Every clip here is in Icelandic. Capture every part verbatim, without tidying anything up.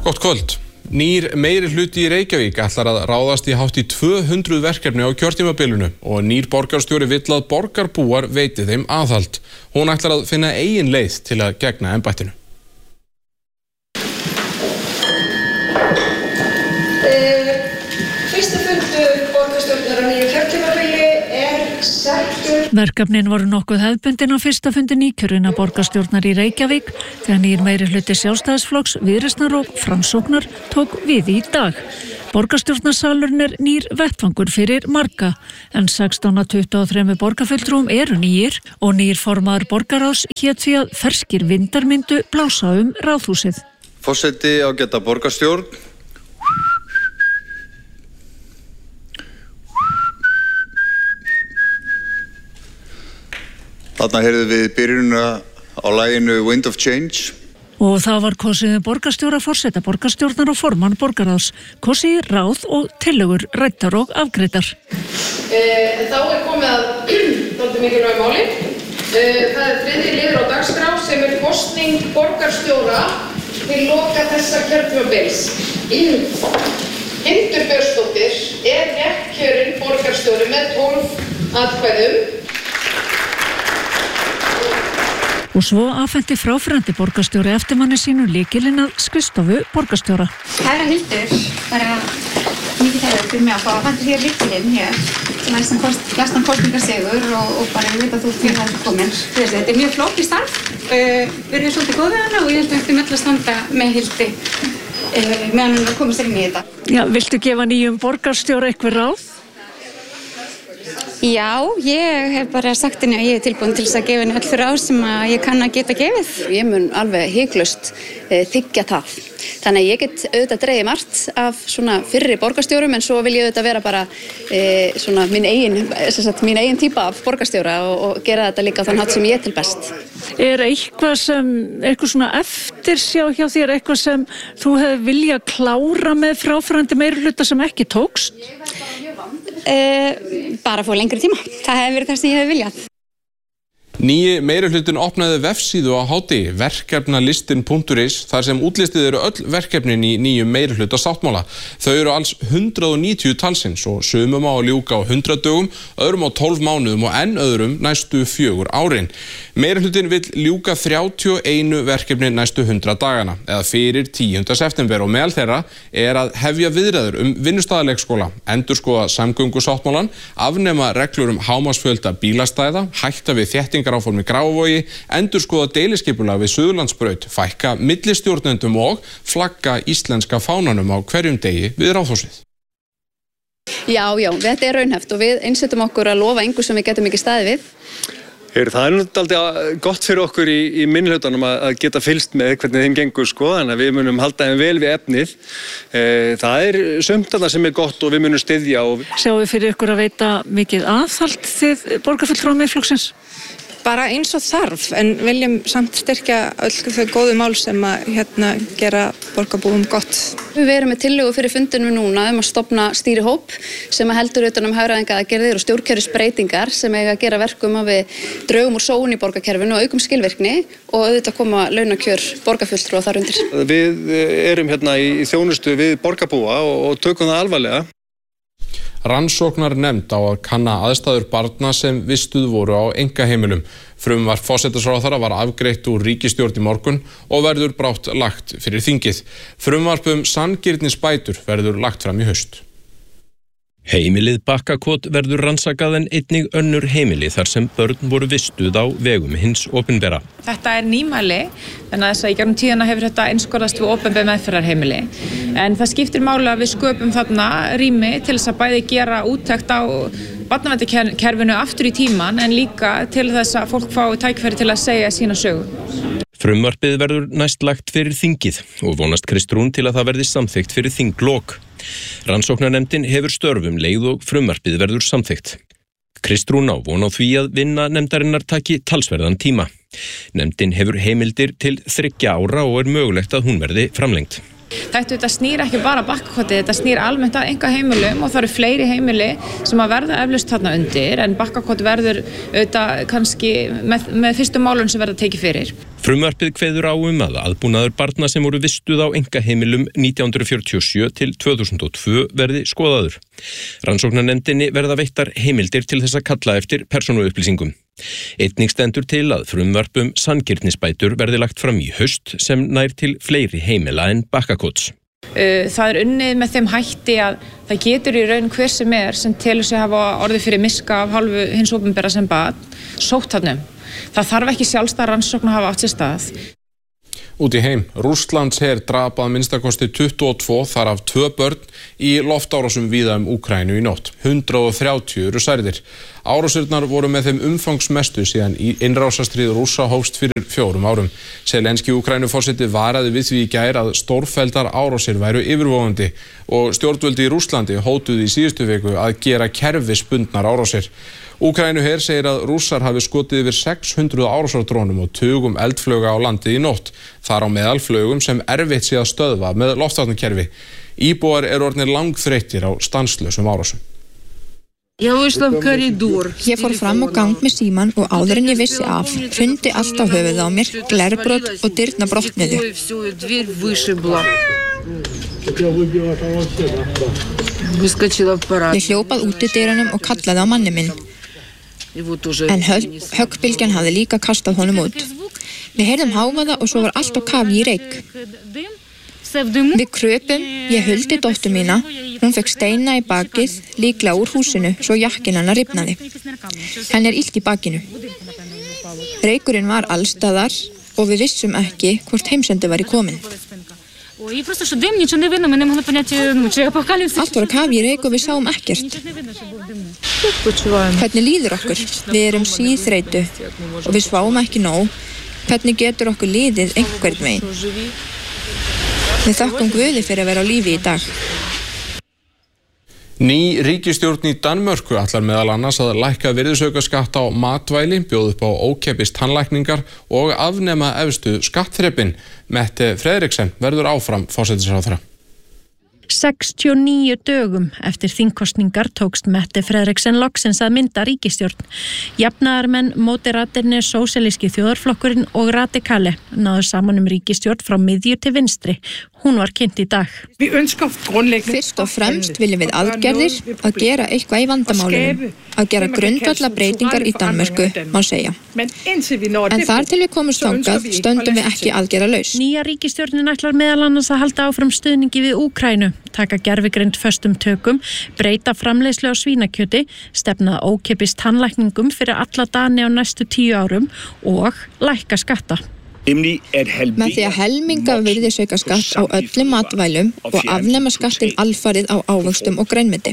Gott kvöld. Nýr meiri hluti í Reykjavík ætlar að ráðast í hátt í tvö hundruð verkefni á kjörtímabilinu og nýr borgarstjóri vill að borgarbúar veiti þeim aðhald. Hún ætlar að finna eigin leið til að gegna embættinu. Fyrsta fundur borgarstjórnar á nýju kjörtímabili er settur. Verkefnin voru nokkuð hefðbundin á fyrsta fundi nýkjörinna borgarstjórnar í Reykjavík þegar nýr meiri hluti Sjálfstæðisflokks, Viðreisnar og Framsóknar tók við í dag. Borgarstjórnarsalurinn er nýr vettvangur fyrir marga, en sextán af tuttugu og þremur borgarfulltrúum eru nýir og nýr formaður borgarráðs hét því að ferskir vindar myndu blása um ráðhúsið. Forseti ágæta borgarstjórn. Þarna heyrðum við byrjunina á laginu Wind of Change. Og það var kosið borgarstjóra, forseta borgarstjórnar og formann borgarráðs. Kosið ráð og tillögur ræddar og afgreiddar. E, þá er komið að dálítið mikilvægu máli. E, það er þriðji liður á dagskrá sem er kosning borgarstjóra til loka þessa kjörtímabils. Hildur Björnsdóttir er réttkjörin borgarstjóri með tólf atkvæðum. Og svo afhenti fráfarandi borgarstjóri eftirmanni sínu lykilinn að skrifstofu borgarstjóra. Kæra Hildur, bara mikið þægilegt fyrir mig að fá að fæta hér lykilinn hér, læstan kost, kosningarsigur og, og bara ég veit að þú fyrir það komin. Þetta er mjög flókið starf, uh, við erum svolítið góð við hana og ég held að við ættum öll að standa með Hildi uh, meðan hún er komið sér inn í þetta. Já, viltu gefa nýjum borgarstjóra eitthvað ráð? Já, ég hef bara sagt henni að ég er tilbúin til þess að gefa henni öll fyrir ár sem að ég kann að geta gefið. Ég mun alveg hiklaust e, þiggja það. Þannig að ég get auðvitað dregið margt af svona fyrri borgarstjórum en svo vil ég auðvitað vera bara e, svona mín eigin, sagt, mín eigin típa af borgarstjóra og, og gera þetta líka á þann hátt sem ég til best. Er eitthvað sem, eitthvað svona eftirsjá hjá þér, eitthvað sem þú hefði viljað klára með fráfarandi meirihluta sem ekki tókst? Uh, bara fór lengri tíma. Það hefði verið það sem ég hefði viljað. Nýji meirihlutin opnaði vefsíðu á hádegi, verkefnalistin punktur is, þar sem útlistið eru öll verkefnin í nýjum meirihluta sáttmála. Þau eru alls hundrað og níutíu talsins og sumum á að ljúka á hundrað dögum, öðrum á tólf mánuðum og enn öðrum næstu fjögur árin. Meirihlutin vill ljúka þrjátíu og eitt verkefni næstu hundrað dagana, eða fyrir tíunda september og meðal þeirra er að hefja viðræður um vinnustaðaleikskóla, endurskoða samgöngusáttmálan, afnema reglur um hámarksfjölda bílastæða, hætta við þéttingar áform í Grafarvogi, endurskoða deiliskipulag við Suðurlandsbraut, fækka millistjórnendum og flagga íslenska fánanum á hverjum degi við Ráðhúsið. Já, já, þetta er raunhæft og við einsettum okkur að lofa engu sem við getum ekki staðið við. Heyr, það er náttúrulega gott fyrir okkur í, í minnihlutanum að geta fylgst með hvernig þeim gengur sko, þannig að við munum halda þeim vel við efnið. E, það er sumt þarna sem er gott og við munum styðja. Og... Sjáum við fyrir ykkur að veita mikið aðhald þið borgarfulltrúar Miðflokksins? Bara eins og þarf, en viljum samt styrkja öll þau góðu mál sem að hérna gera borgarbúum gott. Við erum með tillögu fyrir fundinu núna um að stofna stýrihóp sem að heldur utan um hagræðingaraðgerðir og stjórnkerfisbreytingar sem eiga að gera verkum að við draugum úr sóun í borgarkerfinu og aukum skilvirkni og auðvitað koma launakjör borgarfulltrúa þar undir. Við erum hérna í þjónustu við borgarbúa og, og tökum það alvarlega. Rannsóknar nefnd á að kanna aðstæður barna sem vistuð voru á einkaheimilum. Frumvarp forsætisráðherra var afgreitt úr ríkisstjórn í morgun og verður brátt lagt fyrir þingið. Frumvarp um sanngirnisbætur verður lagt fram í haust. Heimilið Bakkakot verður rannsakað en einnig önnur heimili þar sem börn voru vistuð á vegum hins opinbera. Þetta er nýmæli, þannig að þess að í gegnum tíðina hefur þetta einskorðast við opinber meðferðarheimili. En það skiptir máli að við sköpum þarna rými til þess að bæði gera úttekt á barnaverndarkerfinu aftur í tíman en líka til þess að fólk fái tækifæri til að segja sína sögu. Frumvarpið verður næst lagt fyrir þingið og vonast Kristrún til að það verði samþykkt fyrir þinglok. Rannsóknarnefndin hefur störfum leið og frumvarpið verður samþykkt. Kristrún á von á því að vinna nefndarinnar taki talsverðan tíma. Nefndin hefur heimildir til þriggja ára og er mögulegt að hún verði framlengt. Þetta, þetta snýr ekki bara Bakkakoti, þetta snýr almennt að enga heimilum og það eru fleiri heimili sem að verða eflaust þarna undir en Bakkakoti verður auðvitað kannski með, með fyrstu málun sem verða tekið fyrir. Frumvarpið kveður á um að aðbúnaður barna sem voru vistuð á einkaheimilum nítján hundruð fjörutíu og sjö til tvö þúsund og tvö verði skoðaður. Rannsóknarnefndinni verða veittar heimildir til þess að kalla eftir persónuupplýsingum. Einnig stendur til að frumvarpum sanngirnisbætur verði lagt fram í haust sem nær til fleiri heimila en Bakkakots. Það er unnið með þeim hætti að það getur í raun hver sem er sem telur sig hafa orðið fyrir miska af hálfu hins opinbera sem barn sótt þarna. Það þarf ekki sjálfstæð rannsókn að hafa átt sér stað. Út í heim, Rússlandsher drap að minnstakosti tuttugu og tvö, þar af tvö börn í loftárásum víða um Úkraínu í nótt. hundrað og þrjátíu eru særðir. Árásirnar voru með þeim umfangsmestu síðan í innrásarstríð Rússa hófst fyrir fjórum árum. Zelenski Úkraínuforseti varaði við því í gær að stórfelldar árásir væru yfirvofandi og stjórnvöldi í Rússlandi hótuðu í síðustu viku að gera kerfisbundnar árásir. Úkraínuher segir að Rússar hafi skotið yfir sex hundruð árásardrónum og tugum eldflauga á landið í nótt. Þar á meðal flugum sem erfitt sé að stöðva með loftvarnakerfi. Íbúar eru orðnir langþreyttir á stanslausum árásum. Ég fór fram á gang með síman og áður en ég vissi af, hrundi allt á höfuð á mér, glerbrot og dyrna brotnuðu. Ég hljópað út í dyrunum og kallaði á manni minn. En höggbylgjan hafði líka kastað honum út. Við heyrðum hávaða og svo var allt á kafi í reyk. Við kröpum, ég huldi dóttur mína, hún fekk steina í bakið, líklega úr húsinu, svo jakkin hennar rifnaði. Henni er illt í bakinu. Reykurinn var allstaðar og við vissum ekki hvort heimsendi var í komin. Allt var að kafi í reyk og við sáum ekkert. Hvernig líður okkur? Við erum síþreytu og við sváum ekki nóg. Hvernig getur okkur líðið einhvern veginn? Við þakkum Guði fyrir að vera á lífi í dag. Ný ríkisstjórn í Danmörku ætlar meðal annars að lækka virðisaukaskatt á matvæli, bjóða upp á ókeypis tannlækningar og afnema efstu skattþrepin. Mette Frederiksen verður áfram forsætisráðherra. sextíu og níu dögum eftir þingkosningar tókst Mette Frederiksen loksins að mynda ríkisstjórn. Jafnaðarmenn, moderaterni, sósíalíski þjóðarflokkurinn og radikale náðu saman um ríkisstjórn frá miðju til vinstri. Hún var kynnt í dag. Fyrst og fremst viljum við aðgerðir að gera eitthvað í vandamálunum, að gera grundvallar breytingar í Danmörku, má segja. En þar til við komumst þangað stöndum við ekki aðgerðalaus. Nýja ríkisstjórnin ætlar meðal annars að halda áfram stuðningi við Úkraínu, taka gervigreind föstum tökum, breyta framleiðslu á svínakjöti, stefna ókeypis tannlækningum fyrir alla Dani á næstu tíu árum og lækka skatta. Með því að helminga virðisaukaskatt á öllum matvælum og afnema skattin alfarið á ávöxtum og grænmeti.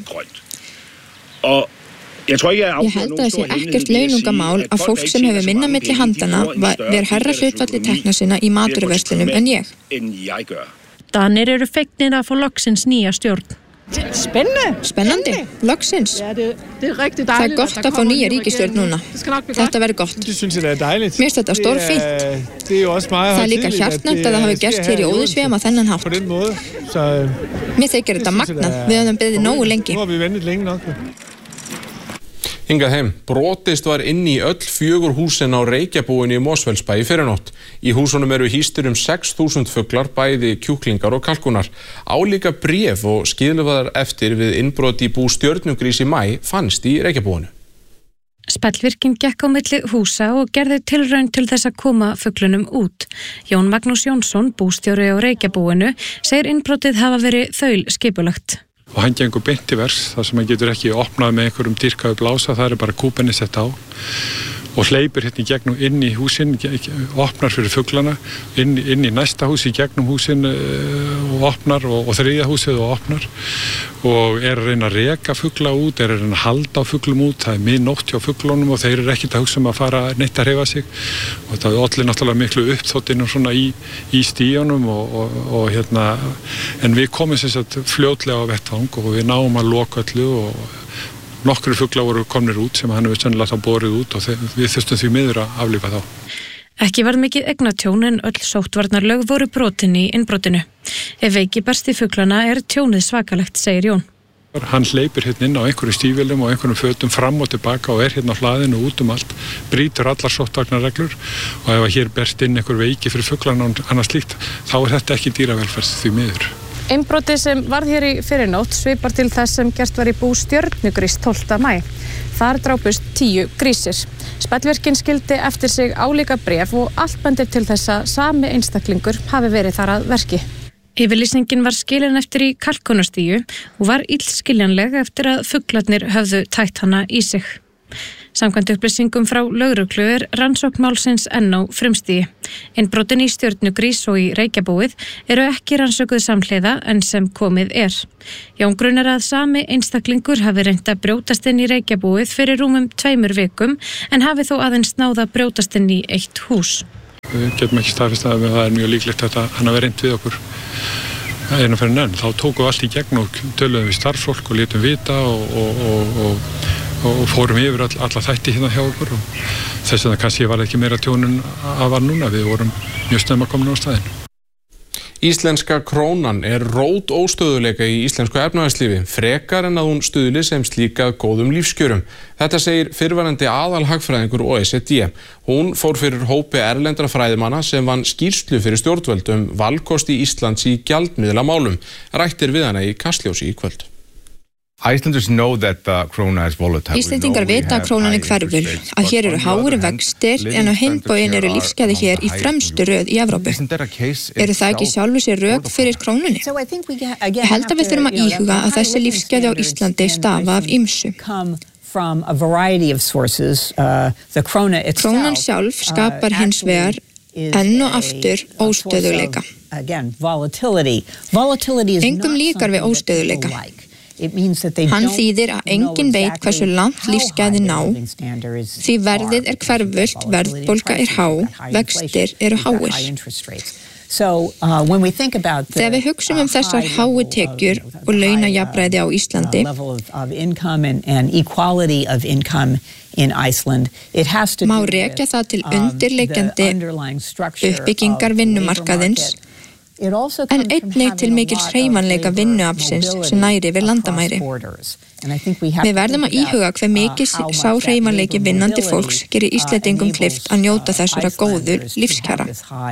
Ég held að það sé ekkert launungamál að fólk sem hefur minna milli handana ver herra hlutfalli tekna sinna í matvöruverslunum en ég. Danir eru fegnir að fá loksins nýja stjórn. Spennandi. Spennandi, loksins. Það er gott að fá nýja ríkisstjórn núna. Þetta verður gott. Mér finnst þetta stórfínt. Það er líka hjartnæmt að það hafi gerst hér í Óðinsvéum á þennan hátt. Mér þykir þetta magnað, við höfum beðið nógu lengi. Hingað heim, brotist var inn í öll fjögur húsin á Reykjabúinu í Mosfellsbæ í fyrrinótt. Í húsunum eru hýstir um sex þúsund fuglar, bæði kjúklingar og kalkunar. Álíka bréf og skilfaðar eftir við innbrot í bú Stjörnugrís í maí fannst í Reykjabúinu. Spellvirkinn gekk á milli húsa og gerði tilraun til þess að koma fuglunum út. Jón Magnús Jónsson, bústjóri á Reykjabúinu, segir innbrotið hafa verið þaul skipulagt. Og hann gengur beint í vers, þar sem hann getur ekki opnað með einhverjum dýrkaðu blása, það er bara kúpenni sett á og hleypur hérna í gegnum inn í húsin, opnar fyrir fuglana, inn, inn í næsta hús í gegnum húsin og opnar og, og þriðja húsið og opnar og er að reyna að reka fugla út, er að reyna að halda á fuglum út, það er miðnótt hjá fuglunum og þeir eru ekkert að hugsa um að fara neitt að hreyfa sig og það er allir náttúrulega miklu uppþóttinu svona í, í stíunum og, og, og hérna, en við komum sem sagt fljótlega á vettvang og við náum að loka öllu og nokkru fugla voru komnir út sem hann hefur sennilega þá borið út og við þurftum því miður að aflífa þá. Ekki varð mikið eignatjón en öll sóttvarnarlög voru brotin í innbrotinu. Ef veiki berst í fuglana er tjónið svakalegt, segir Jón. Hann hleypir hérna inn á einhverjum stífélum og einhverjum fötum fram og tilbaka og er hérna á hlaðinu út um allt, brýtur allar sóttvarnarreglur og ef hér berst inn einhver veiki fyrir fuglana og annað slíkt, þá er þetta ekki dýravelferð því miður. Innbrotið sem varð hér í fyrrinótt svipar til þess sem gert var í bú Stjörnugrís tólfta maí. Þar drápust tíu grísir. Spellvirkinn skildi eftir sig álíka bréf og allt bendir til þess að sami einstaklingur hafi verið þar að verki. Yfirlýsingin var skilin eftir í kalkunastíu og var illskiljanleg eftir að fuglarnir höfðu tætt hana í sig. Samkvæmt upplýsingum frá lögreglu er rannsókn málsins enn á frumstigi. Innbrotin í Stjörnugrís og í Reykjabúið eru ekki rannsökuð samhliða en sem komið er. Jón grunar að sami einstaklingur hafi reynt að brjótast inn í Reykjabúið fyrir rúmum tveimur vikum en hafi þó aðeins náð að brjótast inn í eitt hús. Við getum ekki staðfest að það er mjög líklegt að hann hafi reynt við okkur einu fyrir enn. Þá tókum við allt í gegn og töluðum við starfsfólk og létum vita og, og, og, og, og fórum yfir all, alla þætti hérna hjá okkur og þess að kannski var ekki meira tjónun að var núna. Við vorum mjög snemma komin á staðinn. Íslenska krónan er rót óstöðuleika í íslensku efnahagslífi, frekar en að hún stuðli sem slíka góðum lífskjörum. Þetta segir fyrrverandi aðalhagfræðingur O E C D. Hún fór fyrir hópi erlendra fræðimanna sem vann skýrslu fyrir stjórnvöld um valkosti Íslands í gjaldmiðlamálum. Rættir við hana í Kastljósi í kvöld. Íslendingar vita að krónan er hverful, að hér eru háir vextir en á hinn bóginn eru lífsgæði hér í fremstu röð í Evrópu. Eru það ekki sjálfu sér rök fyrir krónunni? Ég held að við þurfum að íhuga að þessi lífsgæði á Íslandi stafa af ýmsu. Krónan sjálf skapar hins vegar enn og aftur óstöðuleika. Engum líkar við óstöðuleika. Hann þýðir að enginn veit hversu langt lífsgæði ná, því verðið er hverfult, verðbólga er há, vextir eru háir. Þegar við hugsum um þessar háu tekjur og launajafnræði á Íslandi, má rekja það til undirliggjandi uppbyggingar vinnumarkaðins, en einnig til mikils hreyfanleika vinnuaflsins sem næri yfir landamæri. Við verðum að íhuga hve mikið sá hreyfanleiki vinnandi fólks gerir Íslendingum kleift að njóta þessara góðu lífskjara.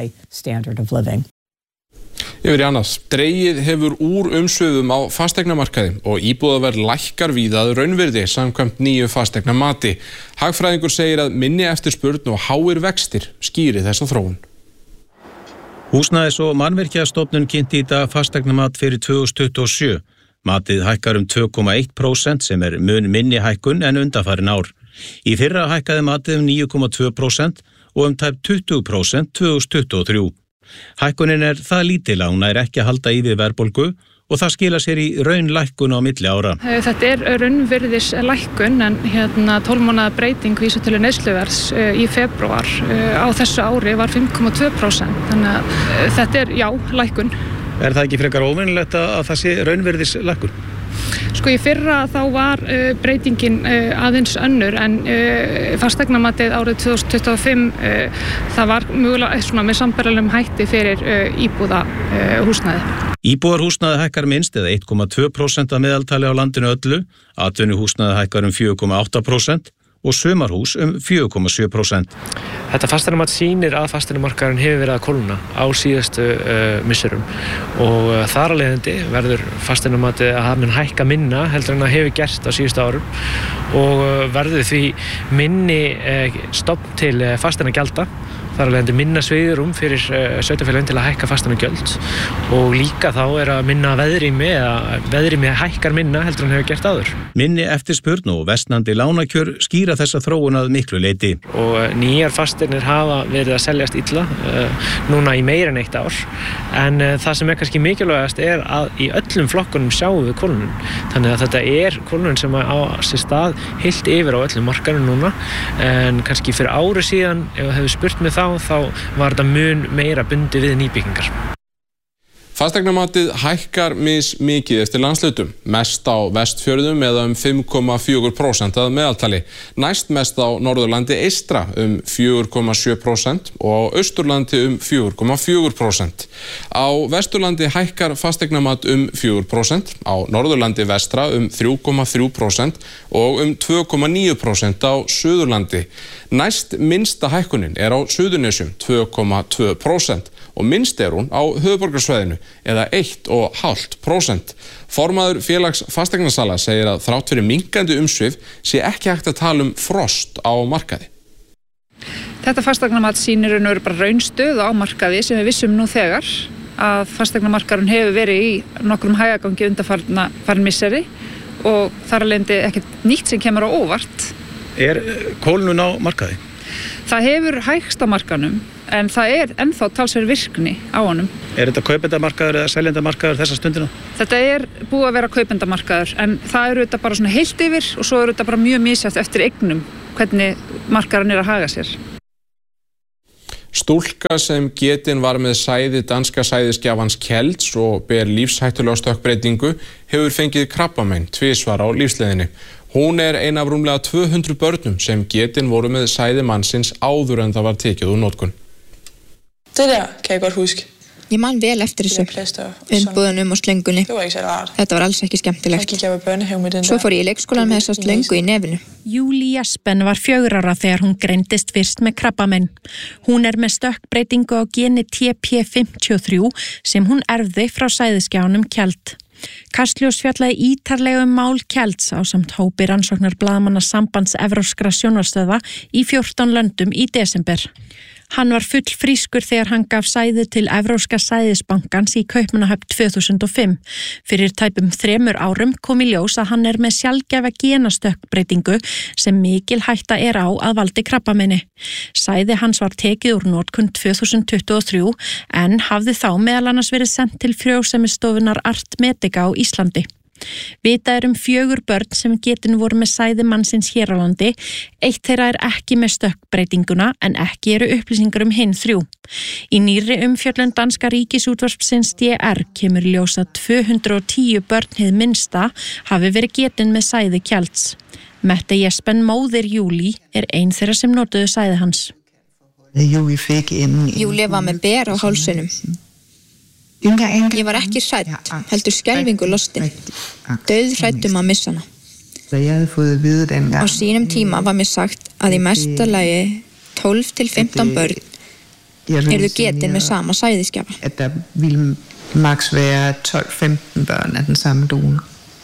Yfir í annars, dregið hefur úr umsvifum á fasteignamarkaði og íbúðaverð lækkar víða að raunvirði samkvæmt nýju fasteignamati. Hagfræðingur segir að minni eftirspurn og háir vextir skýri þessa þróun. Húsnæðis- og mannvirkjastofnun kynnti í dag fasteignamat fyrir tvö þúsund tuttugu og sjö. Matið hækkar um tvö komma eitt prósent sem er mun minni hækkun en undanfarin ár. Í fyrra hækkaði matið um níu komma tvö prósent og um tæp tuttugu prósent tvö þúsund tuttugu og þrjú. Hækkunin er það lítil að hún nær ekki að halda í við verðbólgu og það skila sér í raunlækkun á milli ára. Þetta er raunvirðis lækkun en hérna tólf mánaða breyting vísitölu neysluverðs í febrúar á þessu ári var fimm komma tvö prósent. Þannig að þetta er, já, lækkun. Er það ekki frekar óvenjulegt að það sé raunvirðis lækkun? Sko í fyrra þá var uh, breytingin uh, aðeins önnur en uh, fasteignamatið árið tvö þúsund tuttugu og fimm uh, það var mögulega svona með sambærilegum hætti fyrir uh, íbúða uh, húsnæði. Íbúðarhúsnæði hækkar minnst eða eitt komma tvö prósent að meðaltali á landinu öllu, atvinnuhúsnæði hækkar um fjögur komma átta prósent og sumarhús um fjögur komma sjö prósent. Þetta fasteignamat sýnir að fasteignamarkaðurinn hefur verið að kólna á síðustu uh, misserum og uh, þar af leiðandi verður fasteignamatið að það mun hækka minna heldur en það hefur gert á síðustu árum og uh, verður því minni uh, stofn til uh, fasteignagjalda. Þar af leiðandi minna svigrúm fyrir uh, sveitarfélögin til að hækka fasteignagjöld og líka þá er að minna veðrými eða veðrými hækkar minna heldur en hefur gert áður. Minni eftirspurn og versnandi lánakjör skýra þessa þróun að miklu leyti. Og uh, nýjar fasteignir hafa verið að seljast illa uh, núna í meira en eitt ár en uh, það sem er kannski mikilvægast er að í öllum flokkunum sjáum við kólnun. Þannig að þetta er kólnun sem á sér stað heilt yfir á öllum markaðnum núna en kannski fyrir ári síðan ef það hefur spurt mig þá þá var þetta mun meira bundið við nýbyggingar. Fasteignamatið hækkar mismikið eftir landshlutum, mest á Vestfjörðum eða um fimm komma fjögur prósent að meðaltali, næst mest á Norðurlandi eystra um fjögur komma sjö prósent og á Austurlandi um fjögur komma fjögur prósent. Á Vesturlandi hækkar fasteignamat um fjögur prósent, á Norðurlandi vestra um þrjú komma þrjú prósent og um tvö komma níu prósent á Suðurlandi. Næst minnsta hækkunin er á Suðurnesjum tvö komma tvö prósent og minnst er hún á höfuðborgarsvæðinu eða eitt komma fimm prósent. Formaður félags fasteignasala segir að þrátt fyrir minnkandi umsvif sé ekki hægt að tala um frost á markaði. Þetta fasteignamat sýnir raun og veru bara raunstöðu á markaði sem við vissum nú þegar að fasteignamarkaðurinn hefur verið í nokkrum hægagangi undanfarna farin misseri og þar af leiðandi ekkert nýtt sem kemur á óvart. Er kólnun á markaði? Það hefur hægst á markanum en það er ennþá talsverð virkni á honum. Er þetta kaupendamarkaður eða seljendamarkaður þessa stundina? Þetta er búið að vera kaupendamarkaður en það eru þetta bara svona heilt yfir og svo eru þetta bara mjög misjafnt eftir eignum hvernig markaðurinn er að haga sér. Stúlka sem getin var með sæði danska sæðisgjafans Kjelds og ber lífshættulega stökkbreytingu hefur fengið krabbamein tvisvar á lífsleiðinni. Hún er ein af rúmlega tvö hundruð börnum sem getin voru með sæði mannsins áður en það var tekið úr notkun. Det der kan ég godt huske. Ég man vel eftir þessu, umbúðunum og slöngunni. Þetta var alls ekki skemmtilegt. Svo fór ég í leikskólan með þessa slöngu í nefinu. Júlí Espen var fjögur ára þegar hún greindist fyrst með krabbamein. Hún er með stökkbreytingu á geni T P fimmtíu og þrjú sem hún erfði frá sæðisgjafanum Kjeld. Kastljós fjallaði ítarlega um mál Kjelds ásamt hópi rannsóknar blaðamanna sambands evrópskra sjónvarpsstöðva í fjórtán löndum í desember. Hann var full frískur þegar hann gaf sæði til Evrópska sæðisbankans í Kaupmannahöfn tvö þúsund og fimm. Fyrir tæpum þremur árum kom í ljós að hann er með sjaldgæfa genastökkbreytingu sem mikil hætta er á að valdi krabbameini. Sæði hans var tekið úr notkun tvö þúsund tuttugu og þrjú en hafði þá meðal annars verið sent til frjósemistofunar Art Medica á Íslandi. Vitað er um fjögur börn sem getin voru með sæði mannsins hér á landi. Eitt þeirra er ekki með stökkbreytinguna en ekki eru upplýsingar um hinn þrjú. Í nýrri umfjöllun danska ríkisútvarpsins D R kemur í ljós að tvö hundruð og tíu börn hið minnsta hafi verið getin með sæði Kjelds. Mette Jespen móðir Júlí er ein þeirra sem notuðu sæði hans. Júlí var með ber á hálsinum. Ég var ekki hrædd, heldur skelfingu lostin, dauðhrædd um að missa hana. Á sínum tíma var mér sagt að í mesta lagi tólf til fimmtán börn eru getin með sama sæðisgjafa. Der ville maks være tolv til femten børn af den samme donor.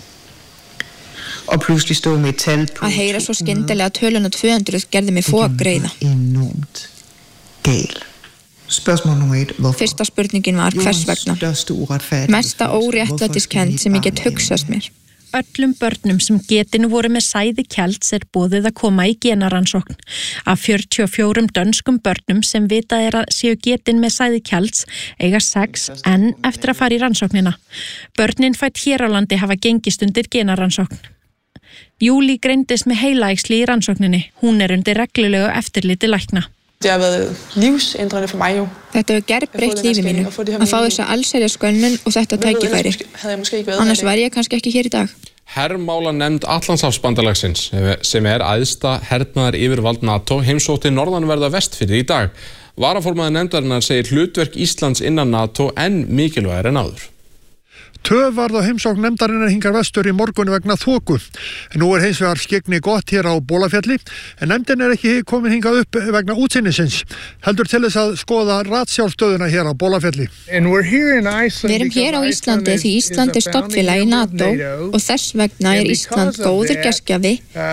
Og pludselig stå med et tal på. Að heyra svo skyndilega töluna tvö hundruð gerði mig fokreiða. Enormt gal. Fyrsta spurningin var hvers vegna. Mesta óréttlætiskennd sem ég get hugsast mér. Öllum börnum sem getinu voru með sæði Kjelds er boðið að koma í genarannsókn. Af fjörutíu og fjórum dönskum börnum sem vitað er að séu getin með sæði Kjelds eiga sex enn eftir að fara í rannsóknina. Börnin fædd hér á landi hafa gengist undir genarannsókn. Júlí greindist með heilaæxli í rannsókninni. Hún er undir reglulegu eftirliti lækna. Det har været livsændrende for mig jo. Þetta hefur gerbreytt lífi mínu, að fá þessa allsherjar skönnun og þetta tækifæri. Annars var ég kannski ekki hér í dag. Hermála nefnd Atlantshafsbandalagsins sem er æðsta hernaðar yfirvald NATO heimsótti norðanverða Vestfirði í dag. Varaformaður nefndarinnar segir hlutverk Íslands innan NATO enn mikilvægari en áður. Töf varð á heimsókn nefndarinnar hingar vestur í morgun vegna þoku. En nú er hins vegar skyggni gott hér á Bolafjalli, en nefndin er ekki komin hingað upp vegna útsýnisins. Heldur til þess að skoða ratsjárstöðuna hér á Bolafjalli. Við erum hér á Íslandi því Ísland er stofnfélag í NATO og þess vegna er Ísland góður gestgjafi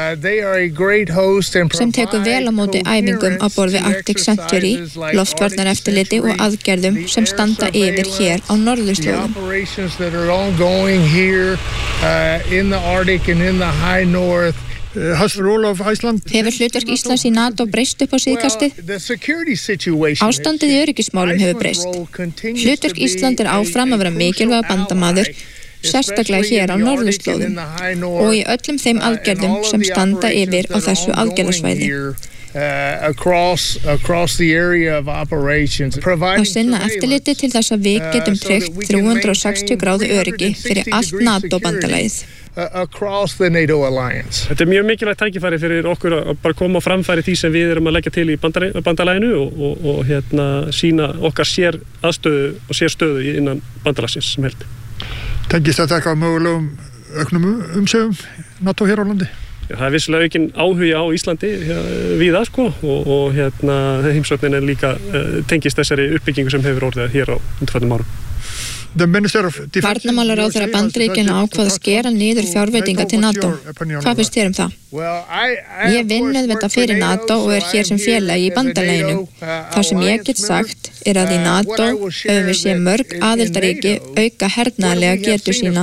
sem tekur vel á móti æfingum á borð við Arctic Century, loftvarnareftirliti og aðgerðum sem standa yfir hér á norðurslóðum. Are all going here uh, in the Arctic and in the high north. Hefur hlutverk Íslands í NATO breyst upp á síðkastið? Ástandið í öryggismálum hefur breyst. Hlutverk Ísland er áfram að vera mikilvægur bandamaður, sérstaklega hér á norðurslóðum og í öllum þeim aðgerðum sem standa yfir á þessu aðgerðasvæði. Uh, across, across the area of operations, og sinna eftirliti til þess að við getum tryggt þrjú hundruð og sextíu gráðu öryggi fyrir allt NATO-bandalagið. Across the NATO alliance. Þetta er mjög mikilvægt tækifæri fyrir okkur að bara koma á framfæri því sem við erum að leggja til í bandalaginu og, og, og hérna sína okkar sér aðstöðu og sér stöðu innan bandalagsins sem held. Tengist þetta eitthvað mögulegum auknum umsögum NATO hér á landi? Það er vissilega aukinn áhugi á Íslandi víða sko og, og hérna heimsóknin er líka uh, tengist þessari uppbyggingu sem hefur orðið hér á undanförnum árum. Varnarmálaráðherra Bandaríkjanna ákvað að skera niður fjárveitinga til NATO. Hvað finnst þér um það? Ég vinn auðvitað fyrir NATO og er hér sem félagi í bandalaginu. Það sem ég get sagt er að í NATO höfum við séð mörg aðildarríki auka hernaðarlega getu sína.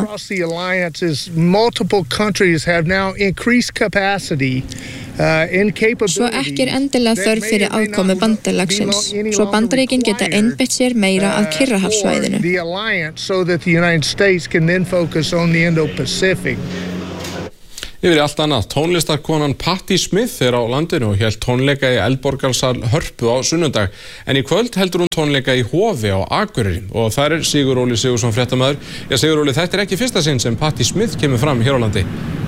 Svo ekki er endilega þörf fyrir aðkomu bandalagsins, svo Bandaríkin geta einbeitt sér meira að Kyrrahafssvæðinu. Yfir í allt annað, tónlistarkonan Patti Smith er á landinu og hélt tónleika í Eldborgarsal Hörpu á sunnudag, en í kvöld heldur hún tónleika í Hofi á Akureyri og þar er Sigur Óli Sigursson fréttamaður. Já, Sigur Óli, þetta er ekki fyrsta sinn sem Patti Smith kemur fram hér á landi.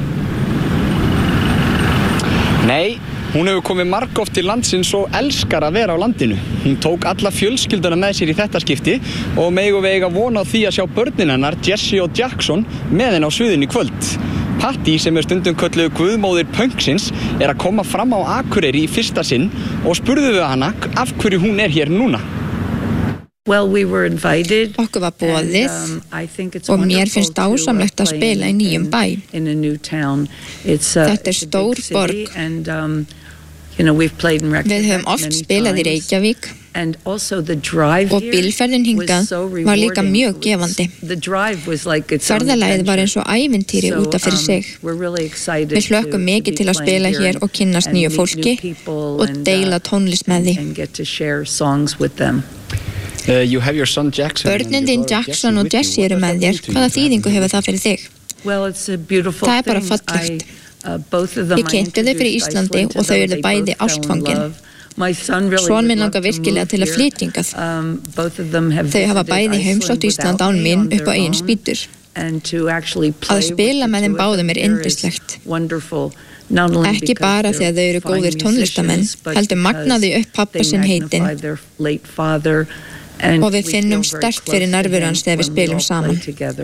Nei, hún hefur komið margoft til landsins og elskar að vera á landinu. Hún tók alla fjölskylduna með sér í þetta skipti og megum við eiga von á því að sjá börnin hennar, Jessie og Jackson, með henn á sviðinu í kvöld. Patti, sem er stundum kölluð guðmóðir punksins, er að koma fram á Akureyri í fyrsta sinn og spurðu við hana af hverju hún er hér núna. Well, we were invited, Okkur var boðið um, og mér finnst dásamlegt að spila í nýjum bæ. In a new town. It's, uh, Þetta er stór borg. And, um, you know, we've played in Við höfum oft spilað í Reykjavík og bílferðin hingað var líka mjög gefandi. Ferðalagið var eins og ævintýri út af fyrir sig. Við hlökkum mikið til að spila hér og kynnast nýju fólki og deila tónlist með því. Uh, you have your son Jackson. Börnin þín Jackson og Jessie eru með þér. Hvaða þýðingu hefur það fyrir þig? Well, it's a beautiful það er bara fallegt. Ég kynnti þau fyrir Íslandi og þau eru bæði ástfangin. Son minn langar virkilega til að flytjingað. Þau hafa bæði heimsótt Ísland án mín upp á eigin spýtur. Að spila með þeim báðum er yndislegt. Ekki bara þegar þau eru góðir tónlistamenn, heldur magnaði upp pappa sinn heitin. Og við finnum sterkt fyrir nærveru hans þegar við spilum saman.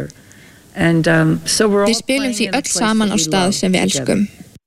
Við spilum því öll saman á stað sem við elskum.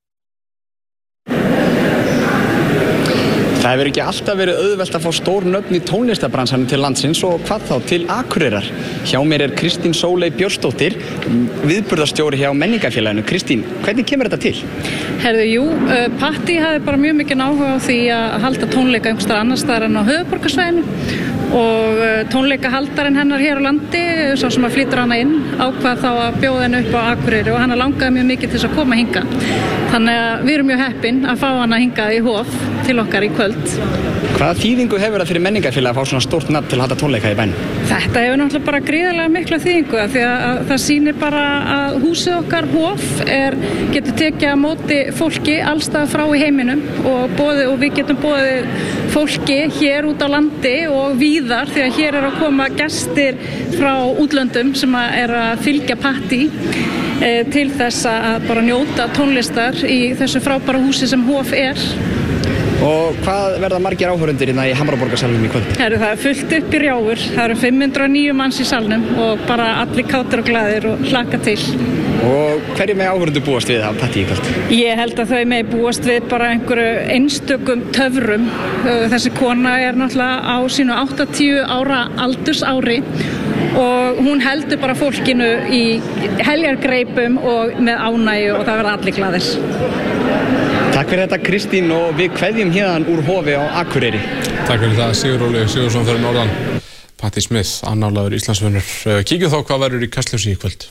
Það hefur ekki alltaf verið auðvelt að fá stór nöfn í tónlistabransanum til landsins og hvað þá til Akureyrar. Hjá mér er Kristín Sóley Björnsdóttir, viðburðarstjóri hjá Menningarfélaginu. Kristín, hvernig kemur þetta til? Herðu, jú, uh, Patti hafði bara mjög mikið áhuga á því að halda tónleika einhvers staðar annars staðar en á höfuðborgarsvæðinu og uh, tónleikahaldarinn hennar hér á landi, sá sem að flytur hana inn, ákvað þá að bjóða henni upp á Akureyri og hann langaði mjög mikið til þess að koma hinga. Þannig að við erum mjög heppin að fá hana hingað í Hof til okkar í kvöld. Hvaða þýðingu hefur það fyrir Menningarfélag að fá svona stórt nafn til að halda tónleika í bænum? Þetta hefur náttúrulega bara gríðarlega mikla þýðingu af því að það sýnir bara að húsið okkar Hof er, getur tekið á móti fólki allstað frá í heiminum og, boði, og við getum boðið fólki hér út á landi og víðar því að hér er að koma gestir frá útlöndum sem að er að fylgja Patti eh, til þess að bara njóta tónlistar í þessu frábæra húsi sem Hof er. Og hvað verða margir áhorfendur hérna í Hamraborgarsalnum í kvöld? Heru, það er fullt upp í rjáfur, það eru fimm hundruð og níu manns í salnum og bara allir kátir og glaðir og hlakka til. Og hverju með áhorfendur búast við af Patti í kvöld? Ég held að þau með búast við bara einhverju einstökum töfrum. Þessi kona er náttúrulega á sínu áttatíu ára aldursári og hún heldur bara fólkinu í heljargreipum og með ánægju og það verða allir glaðir. Takk fyrir þetta Kristín og við kveðjum hérðan úr Hofi á Akureyri. Takk fyrir það Sigur Óli Sigursson fyrir norðan. Patti Smith, annálaður Íslandsvinnur. Kíkjum þá hvað verður í Kastljósi í kvöld.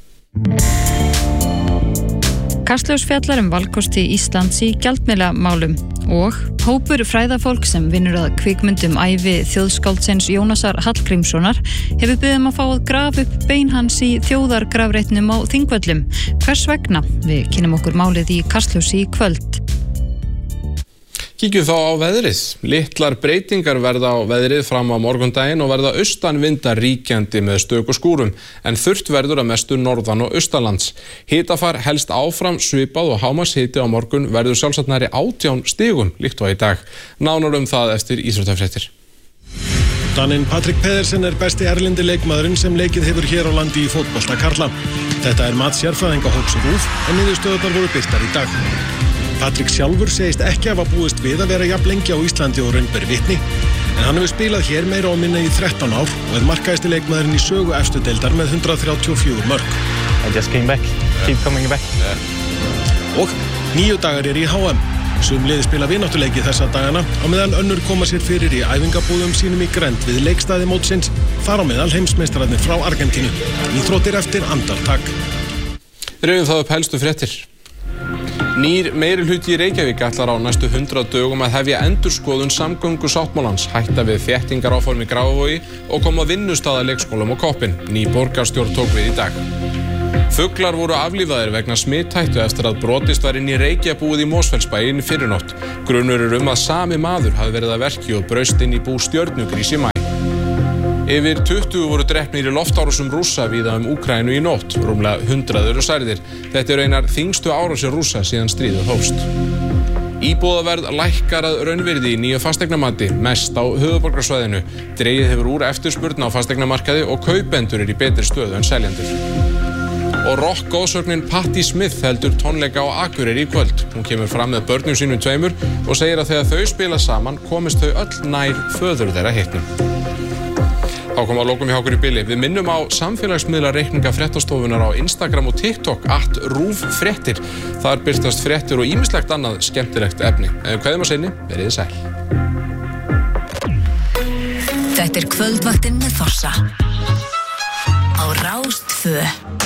Kastljós fjallar um valkosti Íslands í gjaldmiðlamálum og hópur fræðafólk sem vinnur að kvikmyndum ævi þjóðskáldsins Jónasar Hallgrímssonar hefur beðið um að fá að grafa upp bein hans í þjóðargrafreitnum á Þingvöllum. Hvers vegna? Við kynnum okkur málið í Kastljósi í kvöld. Kíkjum þá á veðrið. Litlar breytingar verða á veðrið fram á morgundaginn og verða austanvindar ríkjandi með stöku skúrum, en þurrt verður að mestu norðan og austalands. Hitafar helst áfram svipað og hámarkshiti á morgun verður sjálfsagt nærri átján stigum líkt og í dag. Nánar um það eftir íþróttafréttir. Daninn Patrik Pedersen er besti erlendi leikmaðurinn sem leikið hefur hér á landi í fótbolta karla. Þetta er mat sérfræðingahóps RÚV en niðurstöðurnar voru birtar í dag. Patrik sjálfur segist ekki hafa búist við að vera jafn lengi á Íslandi og raun ber vitni, en hann hefur spilað hér meira og minna í þrettán ár og er markahæsti leikmaðurinn í sögu efstu deildar með hundrað þrjátíu og fjögur mörk. I just came back, keep coming back. Yeah. Og níu dagar er í H M. Sum liði spila vináttuleiki þessa dagana á meðan önnur koma sér fyrir í æfingabúðum sínum í grennd við leikstaði mótsins, þar á meðal heimsmeistararnir frá Argentínu. Íþróttir eftir andartak. Rifjum það upp helstu fréttir. Nýr meirihluti í Reykjavík ætlar á næstu hundrað dögum að hefja endurskoðun samgöngusáttmálans, hætta við þéttingaráform í Grafarvogi og koma vinnustaða leikskólum á koppinn. Ný borgarstjórn tók við í dag. Fuglar voru aflífaðir vegna smithættu eftir að brotist var inn í Reykjabúið í Mosfellsbæ inn í fyrrinótt. Grunur er um að sami maður hafi verið að verki og braust inn í bú Stjörnugrís í maí. Yfir tuttugu voru drepnir í loftárásum Rússa víða um Úkraínu í nótt, rúmlega hundrað eru særðir. Þetta eru einar þyngstu árásir Rússa síðan stríðið hófst. Íbúðaverð lækkar að raunvirði í nýju fasteignamati, mest á höfuðborgarsvæðinu. Dregið hefur úr eftirspurn á fasteignamarkaði og kaupendur eru í betri stöðu en seljendur. Og rock-góðsögnin Patti Smith heldur tónleika á Akureyri í kvöld. Hún kemur fram með börnum sínum tveimur og segir að þegar þau spila saman komist þau öll nær föður þeirra hitnum. Þá kom að lokum hjá okkur í bili. Við minnum á samfélagsmiðla reikninga fréttastofunar á Instagram og TikTok at RÚV fréttir. Þar birtast fréttir og ýmislegt annað skemmtilegt efni. En kveðjum að sinni, verið sæl. Þetta er kvöldvaktin með Þorsa á Rás tvö.